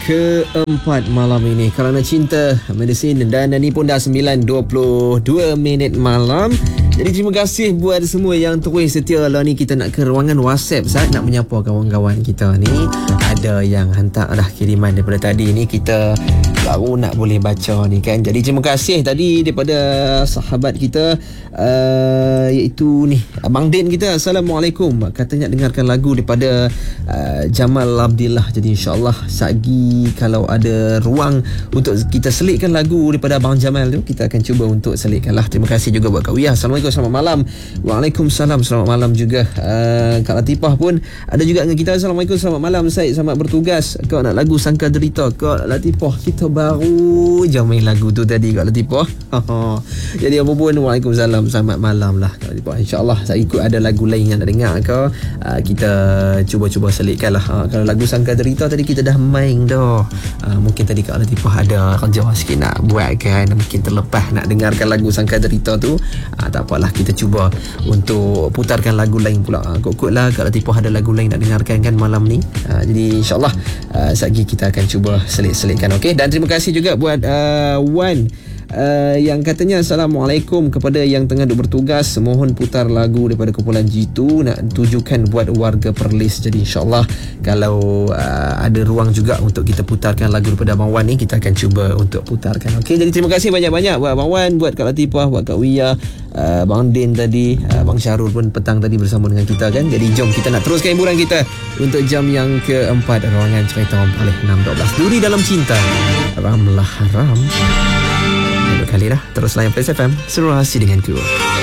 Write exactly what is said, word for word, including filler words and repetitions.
keempat malam ini, Kerana Cinta Medesin. Dan ini pun dah sembilan dua puluh dua minit malam. Jadi terima kasih buat semua yang terus setia lah ni. Kita nak ke ruangan WhatsApp Sat, nak menyapa kawan-kawan kita ni. Ada yang hantar dah kiriman daripada tadi ni, kita baru nak boleh baca ni kan. Jadi terima kasih tadi daripada sahabat kita, uh, iaitu ni Abang Din kita. Assalamualaikum, katanya dengarkan lagu daripada uh, Jamal Abdillah. Jadi insyaAllah sagi kalau ada ruang untuk kita selitkan lagu daripada Abang Jamal tu, kita akan cuba untuk selitkan lah. Terima kasih juga buat Kak Wiyah. Assalamualaikum, selamat malam. Waalaikumsalam, selamat malam juga. uh, Kak Latifah pun ada juga dengan kita. Assalamualaikum, selamat malam Syed, selamat bertugas. Kau nak lagu Sangka Derita? Kak Latifah, kita baru je main lagu tu tadi Kak Latifah. Jadi apa pun, Waalaikumsalam, selamat malam lah Kak Latifah. InsyaAllah saya ikut ada lagu lain yang nak dengar ke, uh, kita cuba-cuba selitkan lah. uh, Kalau lagu Sangka Derita tadi kita dah main dah. uh, Mungkin tadi Kak Latifah ada kerja sikit nak buat kan, mungkin terlepas nak dengarkan lagu Sangka Derita tu. uh, Tak apalah, kita cuba untuk putarkan lagu lain pula. uh, Kot-kot lah Kak Latifah ada lagu lain nak dengarkan kan malam ni. uh, Jadi insyaAllah uh, sekejap kita akan cuba selit-selitkan. Okay? Dan terima kasih juga buat uh, Wan Uh, yang katanya Assalamualaikum, kepada yang tengah duk bertugas, mohon putar lagu daripada kumpulan G two, nak tujukan buat warga Perlis. Jadi insyaAllah kalau uh, ada ruang juga untuk kita putarkan lagu daripada Abang Wan ni, kita akan cuba untuk putarkan. Okay, jadi terima kasih banyak-banyak buat Abang Wan, buat Kak Latifah, buat Kak Wiyah, uh, Abang Din tadi, uh, Abang Syarul pun petang tadi bersama dengan kita kan. Jadi jom kita nak teruskan hiburan kita untuk jam yang keempat, ruangan cerita oleh enam dua belas. Duri dalam cinta, Ramlah Haram. Kali dah, terus layan Plus F M, seru rahsia denganku.